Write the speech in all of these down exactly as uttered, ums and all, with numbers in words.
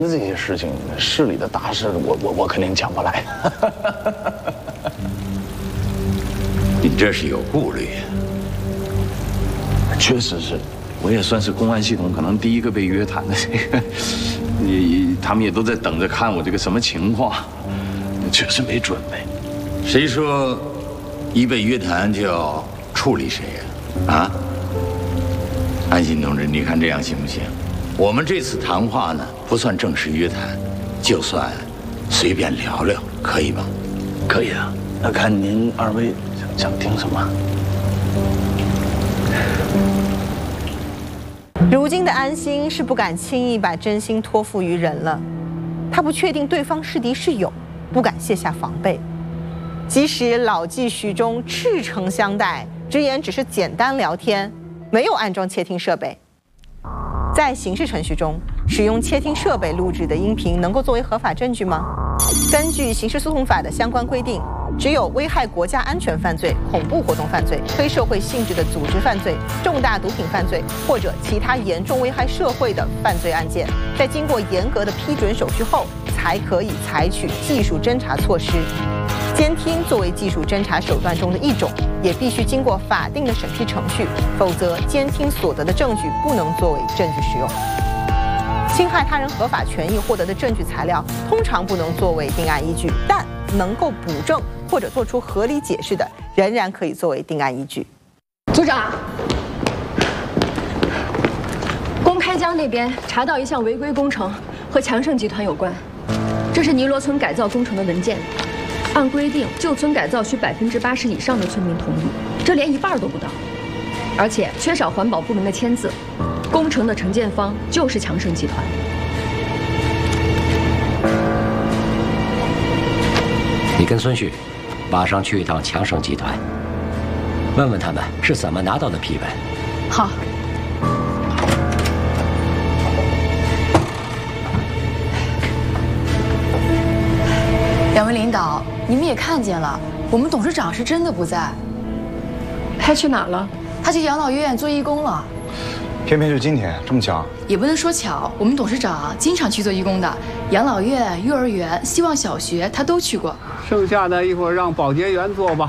这些事情，市里的大事，我我我肯定讲不来。 你这是有顾虑。 确实是，我也算是公安系统可能第一个被约谈的这个，你他们也都在等着看我这个什么情况，确实没准备。 谁说一被约谈就要处理谁呀？啊？安心同志，你看这样行不行？我们这次谈话呢，不算正式约谈，就算随便聊聊，可以吗？ 可以啊，那看您二位想想听什么。 如今的安心是不敢轻易把真心托付于人了，他不确定对方是敌是友，不敢卸下防备。即使老纪徐忠赤诚相待，直言只是简单聊天，没有安装窃听设备。在刑事程序中，使用窃听设备录制的音频能够作为合法证据吗？根据刑事诉讼法的相关规定，只有危害国家安全犯罪、恐怖活动犯罪、非社会性质的组织犯罪、重大毒品犯罪或者其他严重危害社会的犯罪案件，在经过严格的批准手续后，才可以采取技术侦查措施。监听作为技术侦查手段中的一种，也必须经过法定的审批程序，否则监听所得的证据不能作为证据使用。侵害他人合法权益获得的证据材料，通常不能作为定案依据，但能够补正或者做出合理解释的，仍然可以作为定案依据。 组长，公开江那边查到一项违规工程，和强盛集团有关。这是尼罗村改造工程的文件。按规定，旧村改造需百分之八十以上的村民同意，这连一半都不到，而且缺少环保部门的签字。工程的承建方就是强盛集团。 你跟孙旭马上去一趟强盛集团，问问他们是怎么拿到的批文。 好。 两位领导，你们也看见了，我们董事长是真的不在。 他去哪儿了？ 他去养老院做义工了。 偏偏就今天，这么巧？ 也不能说巧，我们董事长经常去做义工的，养老院、幼儿园、希望小学他都去过。 剩下的一会儿让保洁员做吧。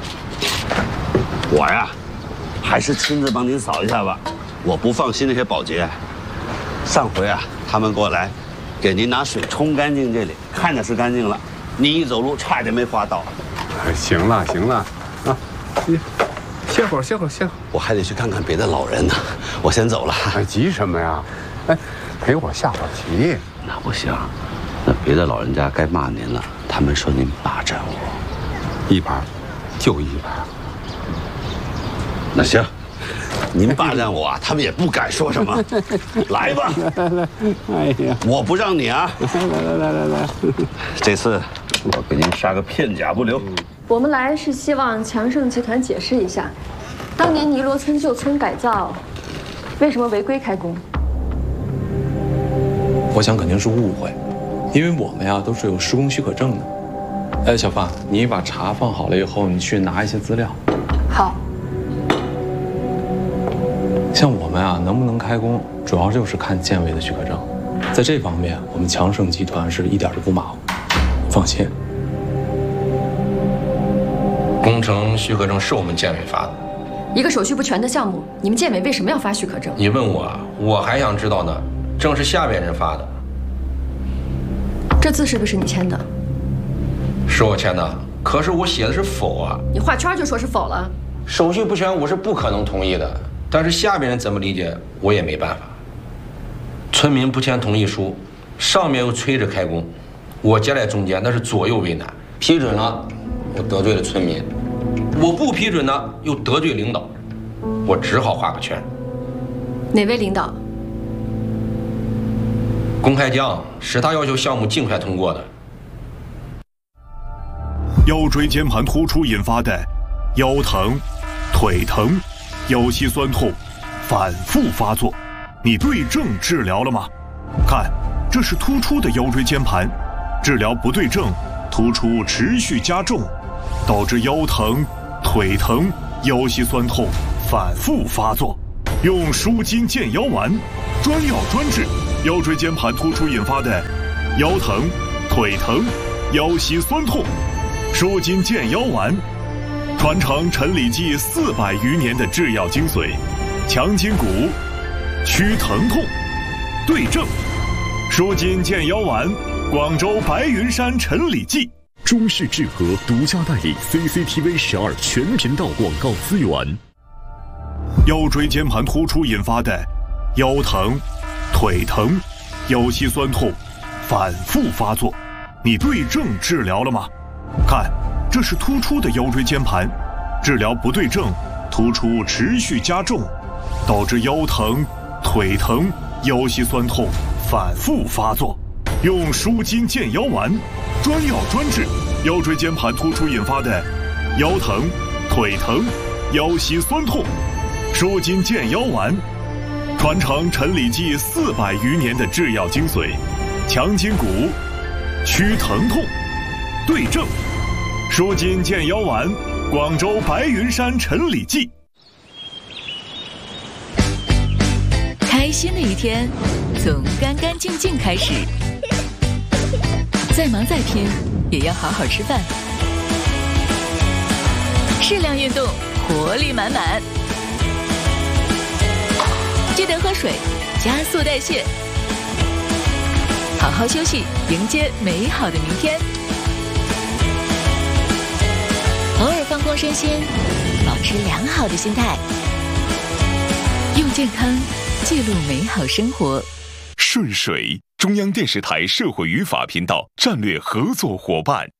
我呀，还是亲自帮您扫一下吧。我不放心那些保洁。上回啊，他们过来，给您拿水冲干净这里，看着是干净了。你一走路差点没滑倒。 哎，行了行了，啊，你歇会儿歇会儿歇会儿。 我还得去看看别的老人呢，我先走了。 哎，急什么呀？哎，陪我下会儿棋。 那不行，那别的老人家该骂您了，他们说您霸占我。 一盘，就一盘。 那行，您霸占我啊，他们也不敢说什么。来吧， 来来，哎呀， 我不让你啊！ 来来来来来， 这次我给您杀个片甲不留。 我们来是希望强盛集团解释一下，当年尼罗村旧村改造为什么违规开工？ 我想肯定是误会，因为我们呀都是有施工许可证的。哎，小范，你把茶放好了以后，你去拿一些资料。 好。 像我们啊，能不能开工，主要就是看建委的许可证。在这方面，我们强盛集团是一点都不马虎，放心。 工程许可证是我们建委发的。 一个手续不全的项目，你们建委为什么要发许可证？ 你问我，我还想知道呢。证是下边人发的。 这字是不是你签的？ 是我签的，可是我写的是否啊。 你画圈就说是否了。 手续不全，我是不可能同意的。但是下边人怎么理解，我也没办法。村民不签同意书，上面又催着开工，我夹在中间，那是左右为难。批准了，又得罪了村民；我不批准呢，又得罪领导，我只好画个圈。 哪位领导？ 龚开江是他要求项目尽快通过的。 腰椎间盘突出引发的腰疼、腿疼、腰膝酸痛反复发作，你对症治疗了吗？看，这是突出的腰椎间盘，治疗不对症，突出持续加重，导致腰疼、腿疼、腰膝酸痛反复发作。用舒筋健腰丸，专药专治， 腰椎间盘突出引发的腰疼、腿疼、腰膝酸痛，舒筋健腰丸，传承陈李济四百余年的制药精髓，强筋骨，祛疼痛，对症，舒筋健腰丸，广州白云山陈李济。 中视智和独家代理 C C T V 十二全频道广告资源。 腰椎间盘突出引发的腰疼、腿疼、腰膝酸痛反复发作，你对症治疗了吗？看，这是突出的腰椎间盘，治疗不对症，突出持续加重，导致腰疼、腿疼、腰膝酸痛反复发作。用舒筋健腰丸，专药专治腰椎间盘突出引发的腰疼、腿疼、腰膝酸痛。舒筋健腰丸，传承陈李济四百余年的制药精髓，强筋骨，祛疼痛，对症，舒筋健腰丸，广州白云山陈李济。 开心的一天，从干干净净开始。再忙再拼，也要好好吃饭。适量运动，活力满满。记得喝水，加速代谢。好好休息，迎接美好的明天。偶尔放空身心，保持良好的心态，用健康记录美好生活。 顺水，中央电视台社会语法频道战略合作伙伴。